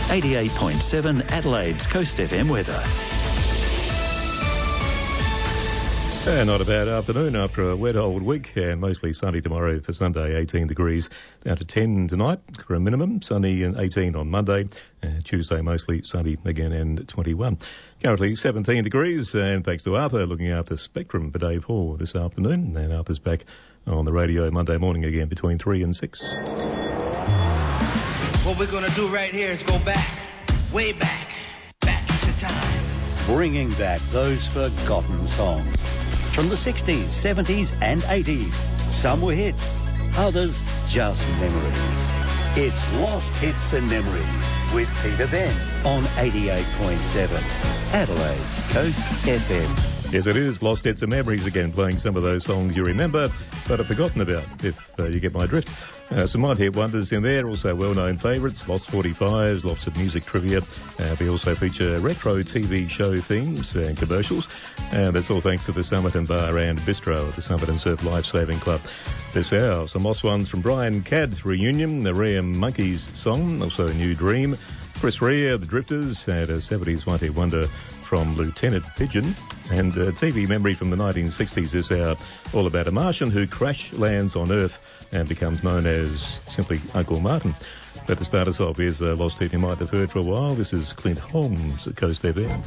88.7 Adelaide's Coast FM weather. Not a bad afternoon after a wet old week, and mostly sunny tomorrow for Sunday, 18 degrees, down to 10 tonight for a minimum, sunny and 18 on Monday, and Tuesday mostly sunny again and 21. Currently 17 degrees, and thanks to Arthur looking after Spectrum for Dave Hall this afternoon, and Arthur's back on the radio Monday morning again between 3 and 6. What we're going to do right here is go back, way back into time. Bringing back those forgotten songs. From the 60s, 70s and 80s. Some were hits, others just memories. It's Lost Hits and Memories with Peter Ben on 88.7 Adelaide's Coast FM. Yes, it is Lost Hits and Memories again, playing some of those songs you remember but have forgotten about, if you get my drift. Some might hit wonders in there, also well-known favourites, Lost 45s, lots of music trivia. We also feature retro TV show themes and commercials. And that's all thanks to the Somerton Bar and Bistro at the Somerton Surf Lifesaving Club. This hour, some lost ones from Brian Cadd, Reunion, the Rare Monkeys song, also New Dream. Chris Rea, The Drifters, and a 70s one-hit wonder from Lieutenant Pigeon. And TV memory from the 1960s is all about a Martian who crash lands on Earth and becomes known as simply Uncle Martin. But to start us off, here's a lost hit you might have heard for a while. This is Clint Holmes at Coast FM.